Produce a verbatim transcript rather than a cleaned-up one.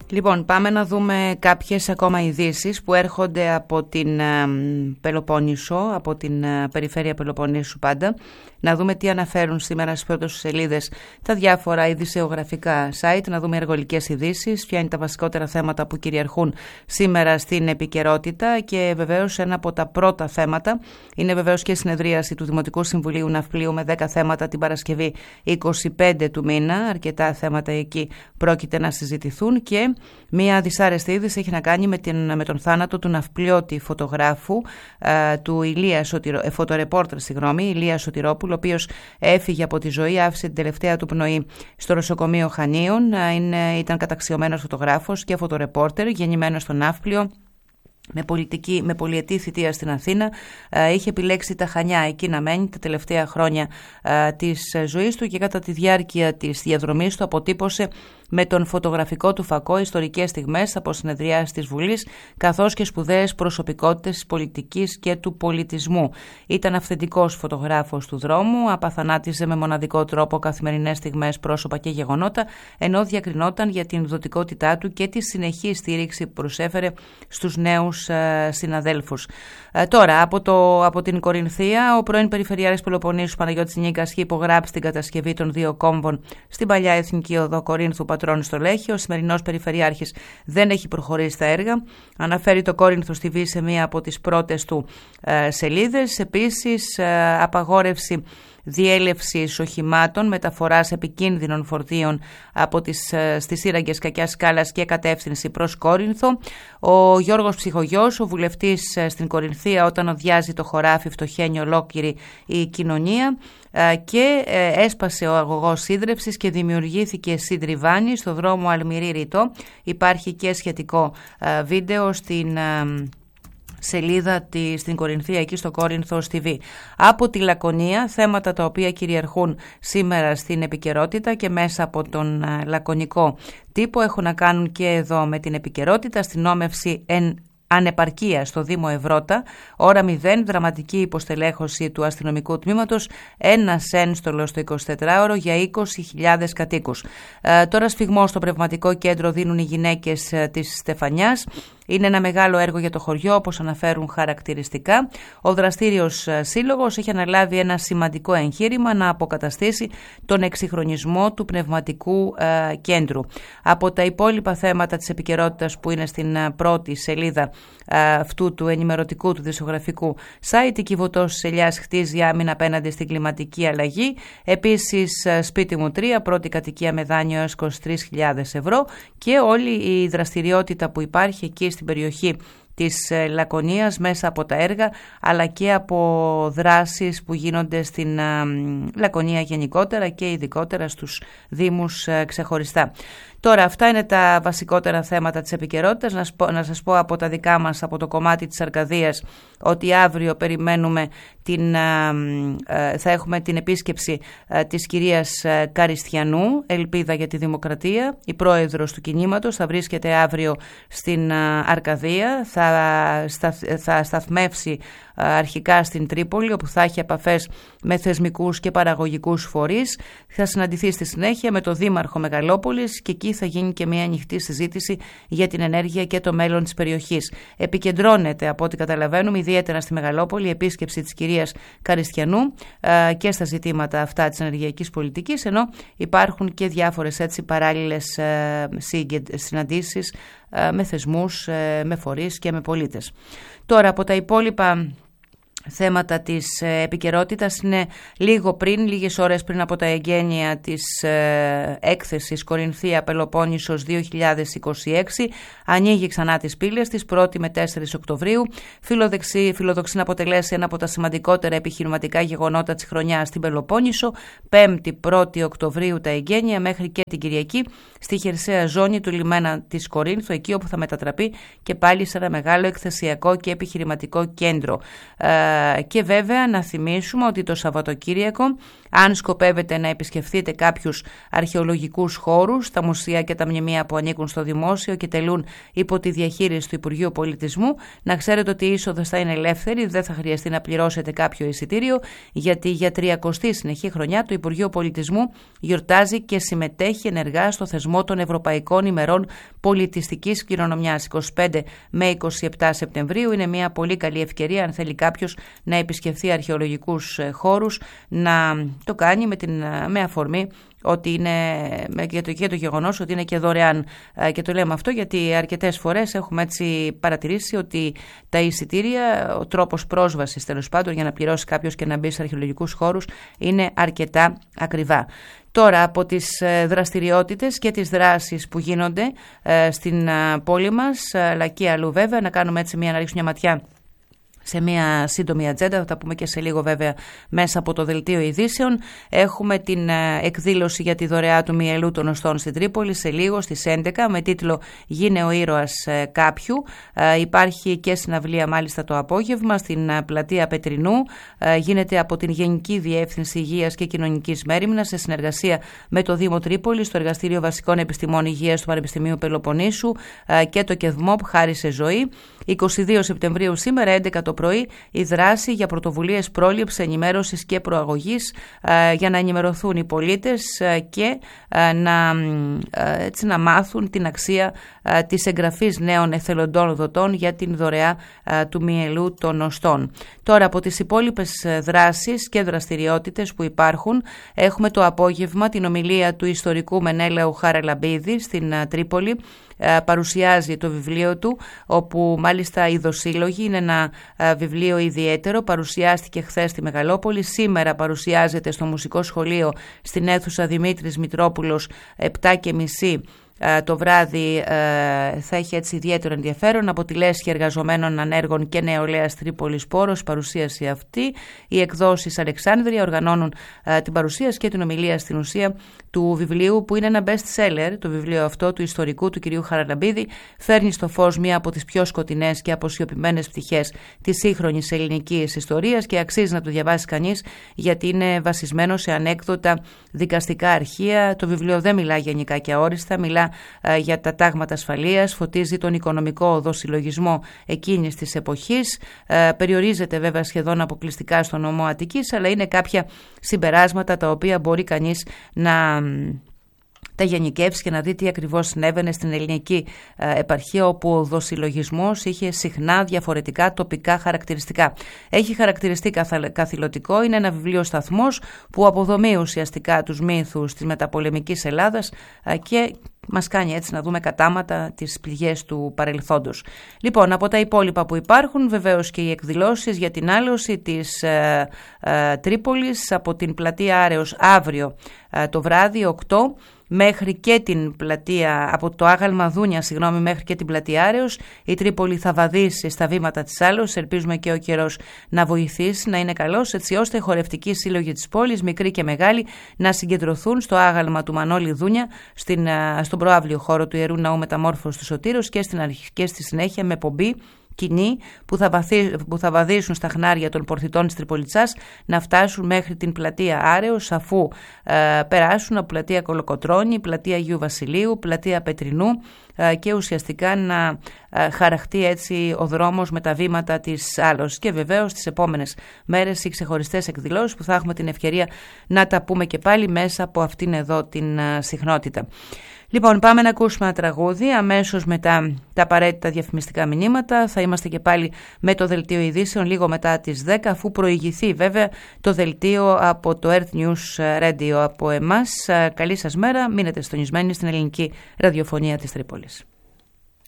Λοιπόν, πάμε να δούμε κάποιες ακόμα ειδήσεις που έρχονται από την ε, Πελοπόννησο, από την ε, περιφέρεια Πελοποννήσου πάντα. Να δούμε τι αναφέρουν σήμερα στις πρώτες σελίδες τα διάφορα ειδησεογραφικά site, να δούμε εργολικές ειδήσεις, ποια είναι τα βασικότερα θέματα που κυριαρχούν σήμερα στην επικαιρότητα και βεβαίως ένα από τα πρώτα θέματα είναι βεβαίως και η συνεδρίαση του Δημοτικού Συμβουλίου Ναυπλίου με δέκα θέματα την Παρασκευή είκοσι πέντε του μήνα. Αρκετά θέματα εκεί πρόκειται να συζητηθούν και μία δυσάρεστη είδηση έχει να κάνει με, την, με τον θάνατο του ναυπλιώτη φωτογράφου ε, του Ηλία Σωτηρο, ε, φωτορεπόρτερ, συγγνώμη, Ηλία Σωτηρόπουλου, ο οποίος έφυγε από τη ζωή, άφησε την τελευταία του πνοή στο νοσοκομείο Χανίων. Ε, είναι, ήταν καταξιωμένος φωτογράφος και φωτορεπόρτερ, γεννημένος στο Ναύπλιο. Με, πολιτική, με πολυετή θητεία στην Αθήνα, ε, είχε επιλέξει τα Χανιά εκεί να μένει τα τελευταία χρόνια ε, της ζωής του και κατά τη διάρκεια της διαδρομής του αποτύπωσε με τον φωτογραφικό του φακό ιστορικές στιγμές από συνεδριάσεις της Βουλής καθώς και σπουδαίες προσωπικότητες της πολιτικής και του πολιτισμού. Ήταν αυθεντικός φωτογράφος του δρόμου, απαθανάτιζε με μοναδικό τρόπο καθημερινές στιγμές, πρόσωπα και γεγονότα, ενώ διακρινόταν για την δοτικότητά του και τη συνεχή στήριξη που προσέφερε στους νέους ε, συναδέλφους. Ε, τώρα, από, το, από την Κορινθία, ο πρώην Περιφερειάρχης Πελοποννήσου Παναγιώτης Νίκας έχει υπογράψει την κατασκευή των δύο κόμβων στην παλιά Εθνική Οδό Κορίνθου Πατρών στο Λέχιο. Ο σημερινός Περιφερειάρχης δεν έχει προχωρήσει στα έργα. Αναφέρει το Κόρινθο στη Β' σε μία από τις πρώτες του ε, σελίδες. Επίσης, ε, απαγόρευση διέλευσης οχημάτων μεταφοράς επικίνδυνων φορτίων από τις, στις σύραγγες Κακιάς Σκάλας και κατεύθυνση προς Κόρινθο. Ο Γιώργος Ψυχογιός, ο βουλευτής στην Κορινθία, όταν οδειάζει το χωράφι φτωχαίνει ολόκληρη η κοινωνία και έσπασε ο αγωγός σίδρευσης και δημιουργήθηκε συντριβάνι στο δρόμο Αλμυρή Ρητό. Υπάρχει και σχετικό βίντεο στην σελίδα τη, στην Κορινθία, εκεί στο Κόρινθο στη Β'. Από τη Λακωνία, θέματα τα οποία κυριαρχούν σήμερα στην επικαιρότητα και μέσα από τον α, λακωνικό τύπο έχουν να κάνουν και εδώ με την επικαιρότητα. Αστυνόμευση εν ανεπαρκεία στο Δήμο Ευρώτα, ώρα μηδέν, δραματική υποστελέχωση του αστυνομικού τμήματος, ένας ένστολος στο εικοσιτετράωρο για είκοσι χιλιάδες κατοίκους. Ε, τώρα σφιγμό στο πνευματικό κέντρο δίνουν οι γυναίκες ε, της Στεφανιάς. Είναι ένα μεγάλο έργο για το χωριό, όπως αναφέρουν χαρακτηριστικά. Ο δραστήριος σύλλογος έχει αναλάβει ένα σημαντικό εγχείρημα να αποκαταστήσει τον εξυγχρονισμό του πνευματικού ε, κέντρου. Από τα υπόλοιπα θέματα της επικαιρότητας που είναι στην πρώτη σελίδα ε, αυτού του ενημερωτικού του δισογραφικού site, η Κιβωτός Ελιάς χτίζει άμυνα απέναντι στην κλιματική αλλαγή. Επίσης, σπίτι μου τρία, πρώτη κατοικία με δάνειο έως είκοσι τρεις χιλιάδες ευρώ και όλη η δραστηριότητα που υπάρχει εκεί στην περιοχή της Λακωνίας μέσα από τα έργα αλλά και από δράσεις που γίνονται στην Λακωνία γενικότερα και ειδικότερα στους Δήμους ξεχωριστά. Τώρα, αυτά είναι τα βασικότερα θέματα της επικαιρότητας. Να, σπο, να σας πω από τα δικά μας, από το κομμάτι της Αρκαδίας, ότι αύριο περιμένουμε την, θα έχουμε την επίσκεψη της κυρίας Καριστιανού, Ελπίδα για τη Δημοκρατία, η πρόεδρος του κινήματος. Θα βρίσκεται αύριο στην Αρκαδία, θα, θα σταθμεύσει αρχικά στην Τρίπολη, όπου θα έχει επαφές με θεσμικούς και παραγωγικούς φορείς. Θα συναντηθεί στη συνέχεια με το Δήμαρχο Μεγαλόπολης και εκεί θα γίνει και μια ανοιχτή συζήτηση για την ενέργεια και το μέλλον της περιοχής. Επικεντρώνεται, από ό,τι καταλαβαίνουμε, ιδιαίτερα στη Μεγαλόπολη η επίσκεψη της κυρίας Καριστιανού και στα ζητήματα αυτά της ενεργειακής πολιτικής, ενώ υπάρχουν και διάφορες έτσι παράλληλες συναντήσεις με θεσμούς, με φορείς και με πολίτες. Τώρα, από τα υπόλοιπα θέματα της επικαιρότητας είναι λίγο πριν, λίγες ώρες πριν από τα εγγένεια της ε, έκθεσης Κορινθία Πελοπόννησος δύο χιλιάδες είκοσι έξι. Ανοίγει ξανά τις πύλες της πρώτη με τέσσερις Οκτωβρίου. Φιλοδοξεί, φιλοδοξεί να αποτελέσει ένα από τα σημαντικότερα επιχειρηματικά γεγονότα της χρονιάς στην Πελοπόννησο. Πέμπτη πρώτη Οκτωβρίου τα εγγένεια μέχρι και την Κυριακή στη χερσαία ζώνη του λιμένα της Κορίνθου, εκεί όπου θα μετατραπεί και πάλι σε ένα μεγάλο εκθεσιακό και επιχειρηματικό κέντρο. Ε, Και βέβαια να θυμίσουμε ότι το Σαββατοκύριακο Αν σκοπεύετε να επισκεφθείτε κάποιους αρχαιολογικούς χώρους, τα μουσεία και τα μνημεία που ανήκουν στο δημόσιο και τελούν υπό τη διαχείριση του Υπουργείου Πολιτισμού, να ξέρετε ότι η είσοδος θα είναι ελεύθερη, δεν θα χρειαστεί να πληρώσετε κάποιο εισιτήριο, γιατί για τριακοστή συνεχή χρονιά το Υπουργείο Πολιτισμού γιορτάζει και συμμετέχει ενεργά στο θεσμό των Ευρωπαϊκών ημερών πολιτιστικής κληρονομιάς. είκοσι πέντε με είκοσι επτά Σεπτεμβρίου είναι μια πολύ καλή ευκαιρία, αν θέλει κάποιος να επισκεφθεί αρχαιολογικούς χώρους, να το κάνει με, την, με αφορμή ότι είναι και το, και το γεγονός ότι είναι και δωρεάν. Και το λέμε αυτό γιατί αρκετές φορές έχουμε έτσι παρατηρήσει ότι τα εισιτήρια, ο τρόπος πρόσβασης τέλος πάντων για να πληρώσει κάποιος και να μπει σε αρχαιολογικούς χώρους είναι αρκετά ακριβά. Τώρα, από τις δραστηριότητες και τις δράσεις που γίνονται στην πόλη μας, αλλά και αλλού βέβαια, να κάνουμε έτσι μια, να ρίξουμε μια ματιά σε μια σύντομη ατζέντα, θα τα πούμε και σε λίγο βέβαια μέσα από το δελτίο ειδήσεων. Έχουμε την εκδήλωση για τη δωρεά του Μιελού των Οστών στην Τρίπολη σε λίγο στις έντεκα με τίτλο «Γίνε ο ήρωας κάποιου». Υπάρχει και συναυλία μάλιστα το απόγευμα στην πλατεία Πετρινού. Γίνεται από την Γενική Διεύθυνση Υγείας και Κοινωνικής Μέριμνας σε συνεργασία με το Δήμο Τρίπολη, στο Εργαστήριο Βασικών Επιστημών Υγείας του Πανεπιστημίου Πελοποννήσου και το ΚΕΔΜΟΠ χάρισε ζωή. είκοσι δύο Σεπτεμβρίου σήμερα, έντεκα το πρωί, η δράση για πρωτοβουλίες πρόληψης, ενημέρωσης και προαγωγής για να ενημερωθούν οι πολίτες και να, έτσι, να μάθουν την αξία της εγγραφής νέων εθελοντών δοτών για την δωρεά του Μιελού των Οστών. Τώρα, από τις υπόλοιπες δράσεις και δραστηριότητες που υπάρχουν, έχουμε το απόγευμα την ομιλία του ιστορικού Μενέλαου Χαραλαμπίδη στην Τρίπολη. Παρουσιάζει το βιβλίο του, όπου μάλιστα οι δοσύλλογοι, είναι ένα βιβλίο ιδιαίτερο, παρουσιάστηκε χθες στη Μεγαλόπολη, σήμερα παρουσιάζεται στο Μουσικό Σχολείο στην αίθουσα Δημήτρης Μητρόπουλος επτά και μισή το βράδυ. Θα έχει έτσι ιδιαίτερο ενδιαφέρον από τη Λέσχη Εργαζομένων Ανέργων και Νεολαίας Τρίπολης Πόρος, παρουσίαση αυτή. Οι εκδόσεις Αλεξάνδρεια οργανώνουν την παρουσίαση και την ομιλία στην ουσία του βιβλίου, που είναι ένα best seller. Το βιβλίο αυτό του ιστορικού του κυρίου Χαραλαμπίδη φέρνει στο φως μία από τις πιο σκοτεινές και αποσιωπημένες πτυχές της σύγχρονης ελληνικής ιστορίας και αξίζει να το διαβάσει κανείς, γιατί είναι βασισμένο σε ανέκδοτα δικαστικά αρχεία. Το βιβλίο δεν μιλά γενικά και αόριστα, μιλά για τα τάγματα ασφαλείας, φωτίζει τον οικονομικό δοσυλλογισμό εκείνης της εποχής. Περιορίζεται βέβαια σχεδόν αποκλειστικά στον νομό Αττικής, αλλά είναι κάποια συμπεράσματα τα οποία μπορεί κανείς να τα γενικεύσει και να δει τι ακριβώς συνέβαινε στην ελληνική επαρχία, όπου ο δοσυλλογισμός είχε συχνά διαφορετικά τοπικά χαρακτηριστικά. Έχει χαρακτηριστεί καθηλωτικό, είναι ένα βιβλίο σταθμός που αποδομεί ουσιαστικά τους μύθους της μεταπολεμικής Ελλάδας και μας κάνει έτσι να δούμε κατάματα τις πληγές του παρελθόντος. Λοιπόν, από τα υπόλοιπα που υπάρχουν, βεβαίως και οι εκδηλώσεις για την άλωση της ε, ε, Τρίπολης από την πλατεία Άρεως αύριο ε, το βράδυ οκτώ μέχρι και την πλατεία, από το άγαλμα Δούνια, συγγνώμη, μέχρι και την πλατεία Άρεως. Η Τρίπολη θα βαδίσει στα βήματα της άλωσης. Ελπίζουμε και ο καιρός να βοηθήσει, να είναι καλός, έτσι ώστε οι χορευτικοί σύλλογοι της πόλης, μικροί και μεγάλοι, να συγκεντρωθούν στο άγαλμα του Μανώλη Δούνια, στην, στον προαύλιο χώρο του Ιερού Ναού Μεταμόρφωσης του Σωτήρος και, στην αρχή, και στη συνέχεια με πομπή κοινοί που θα, βαθύ, που θα βαδίσουν στα χνάρια των πορθητών της Τριπολιτσάς, να φτάσουν μέχρι την πλατεία Άρεως, αφού ε, περάσουν από πλατεία Κολοκοτρώνη, πλατεία Αγίου Βασιλείου, πλατεία Πετρινού ε, και ουσιαστικά να ε, χαραχτεί έτσι ο δρόμος με τα βήματα της άλωσης. Και βεβαίως τις επόμενες μέρες οι ξεχωριστές εκδηλώσεις που θα έχουμε την ευκαιρία να τα πούμε και πάλι μέσα από αυτήν εδώ την ε, συχνότητα. Λοιπόν, πάμε να ακούσουμε ένα τραγούδι, αμέσως μετά τα απαραίτητα διαφημιστικά μηνύματα. Θα είμαστε και πάλι με το δελτίο ειδήσεων λίγο μετά τις δέκα, αφού προηγηθεί βέβαια το δελτίο από το Earth News Radio από εμάς. Καλή σας μέρα, μείνετε συντονισμένοι στην ελληνική ραδιοφωνία της Τρίπολης.